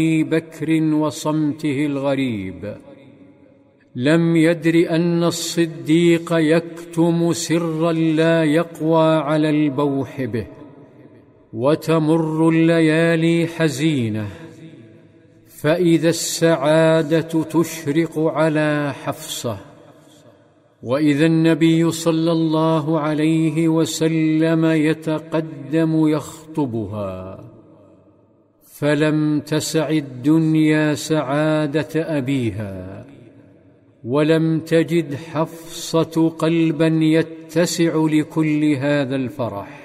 بكر وصمته الغريب. لم يدر أن الصديق يكتم سرا لا يقوى على البوح به. وتمر الليالي حزينة، فإذا السعادة تشرق على حفصة، وإذا النبي صلى الله عليه وسلم يتقدم يخطبها. فلم تسع الدنيا سعادة أبيها، ولم تجد حفصة قلبا يتسع لكل هذا الفرح.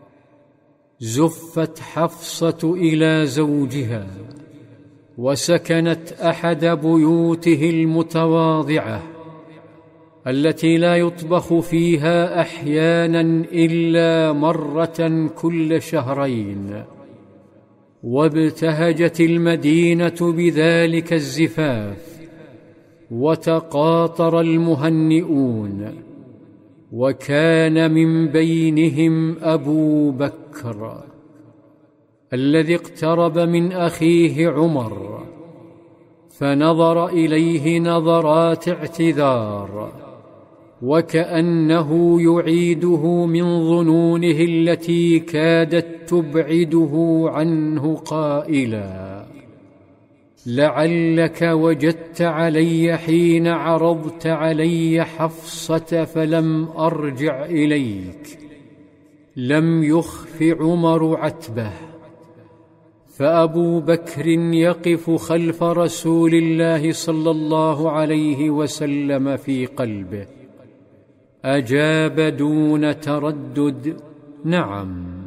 زفت حفصة إلى زوجها، وسكنت أحد بيوته المتواضعة التي لا يطبخ فيها أحيانا إلا مرة كل شهرين. وابتهجت المدينة بذلك الزفاف، وتقاطر المهنئون، وكان من بينهم أبو بكر الذي اقترب من أخيه عمر، فنظر إليه نظرات اعتذار، وكأنه يعيده من ظنونه التي كادت تبعده عنه، قائلا: لعلك وجدت علي حين عرضت علي حفصة فلم أرجع إليك. لم يخف عمر عتبه، فأبو بكر يقف خلف رسول الله صلى الله عليه وسلم في قلبه. أجاب دون تردد: نعم.